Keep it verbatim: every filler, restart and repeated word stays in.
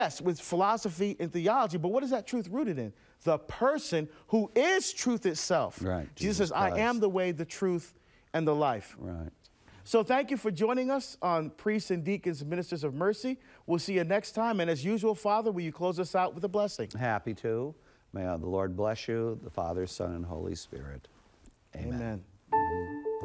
Yes, with philosophy and theology, but what is that truth rooted in? The person who is truth itself. Right. Jesus, Jesus says, I Christ. am the way, the truth, and the life. Right. So thank you for joining us on Priests and Deacons, Ministers of Mercy. We'll see you next time. And as usual, Father, will you close us out with a blessing? Happy to. May the Lord bless you, the Father, Son, and Holy Spirit. Amen. Amen.